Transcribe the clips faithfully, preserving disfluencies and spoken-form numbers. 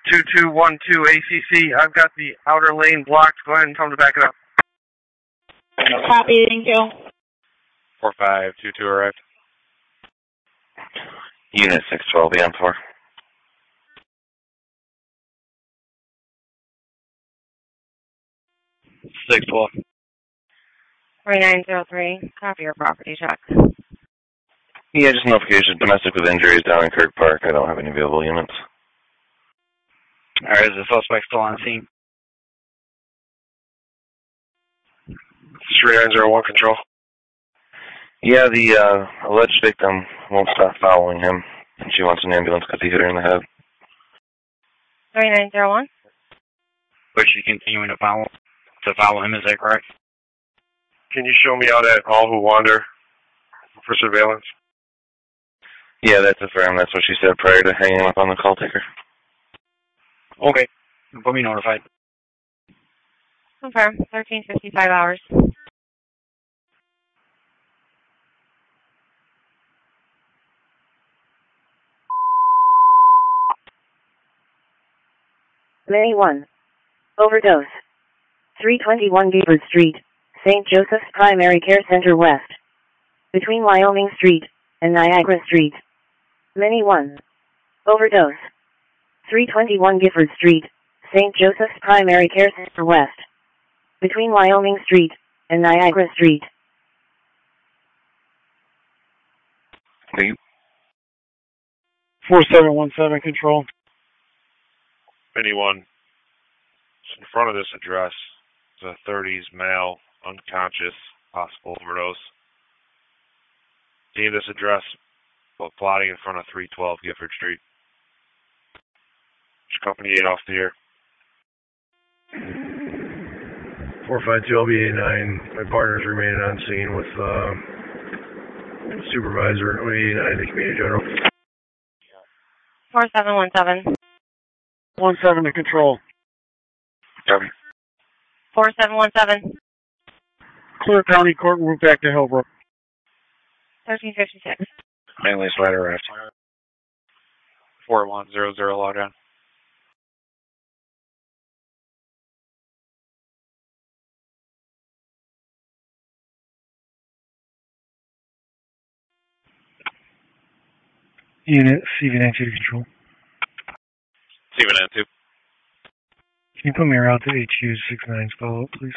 two two one two A C C, I've got the outer lane blocked. Go ahead and tell them to back it up. Copy, thank you. four five two two arrived. Unit six twelve, be on four. six twelve. three nine zero three, copy your property check. Yeah, just notification. Domestic with injuries down in Kirk Park. I don't have any available units. Alright, is the suspect still on scene? three nine zero one control. Yeah, the uh, alleged victim won't stop following him, and she wants an ambulance because he hit her in the head. three nine zero one. But she's continuing to follow to follow him, is that correct? Can you show me out at All Who Wander for surveillance? Yeah, that's affirmed. That's what she said prior to hanging up on the call taker. Okay. Put me notified. Confirm, thirteen fifty-five hours. May one. Overdose. three twenty-one Gifford Street, Saint Joseph's Primary Care Center West. Between Wyoming Street and Niagara Street. May one. Overdose. three twenty-one Gifford Street, Saint Joseph's Primary Care Center West. Between Wyoming Street and Niagara Street. Lead. four seven one seven, control. Anyone in front of this address is a thirties male, unconscious, possible overdose. See this address while plotting in front of three twelve Gifford Street. Which company eight off the air? four five two L B A nine. My partners remain on scene with uh, supervisor O A nine, the community general. four seven one seven. one seven to control. Copy. four seven one seven. Clear County Court, move back to Hillbrook. thirteen fifty-six. Manly slider arrived. four one zero zero log on. Unit C V nine two to control. C V nine two. Can you put me around to H U six nine's follow-up, please?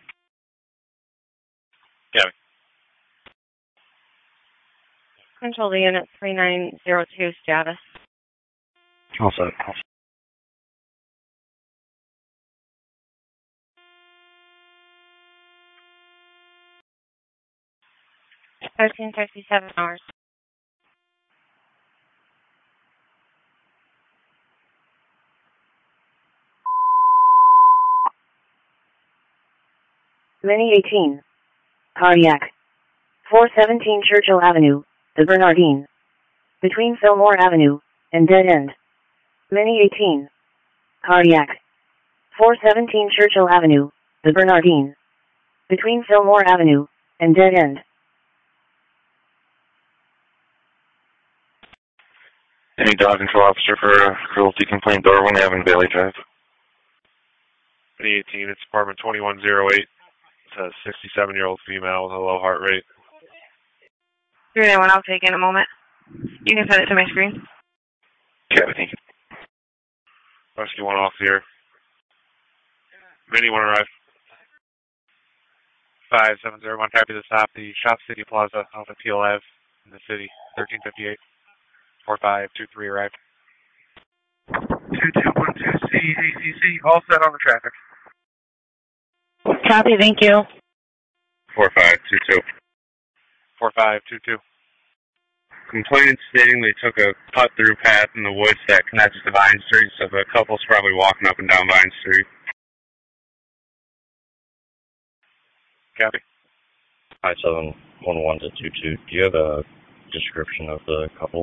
Copy. Control to unit three nine zero two status. All set. thirteen fifty-seven hours. Many eighteen. Cardiac. four seventeen Churchill Avenue, the Bernardine. Between Fillmore Avenue and Dead End. Many eighteen. Cardiac. four seventeen Churchill Avenue, the Bernardine. Between Fillmore Avenue and Dead End. Any dog control officer for a cruelty complaint, Darwin Avenue, Bailey Drive. twenty eighteen, it's apartment twenty-one oh eight. It's a sixty-seven-year-old female with a low heart rate. three nine one, I'll take in a moment. You can send it to my screen. Copy, thank you. Rescue one off here. Mini one arrived. five seven zero one, copy the stop, the Shop City Plaza off of Peel Ave in the city, thirteen fifty-eight. four five two three arrived. two two one two C A C C, all set on the traffic. Copy, thank you. four five two two. four five two two. Complainant stating they took a cut-through path in the woods that connects to Vine Street, so the couple's probably walking up and down Vine Street. Copy. five seven one one to two two. Do you have a description of the couple?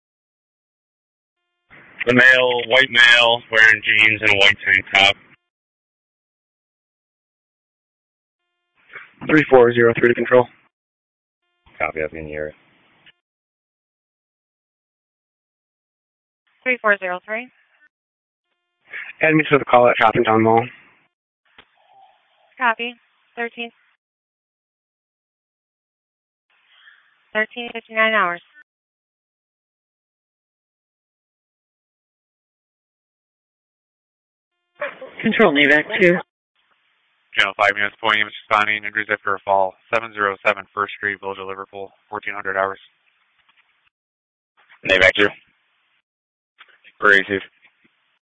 The male, white male, wearing jeans and a white tank top. three four zero three to control. Copy, I've been here. three four zero three. Add me to the call at Hoppentown Mall. Copy. Thirteen. Thirteen fifty-nine hours. Control NAVAC two. Channel five units pointing, responding, injuries after a fall. seven oh seven First Street, Village of Liverpool, fourteen hundred hours. NAVAC two. Very safe.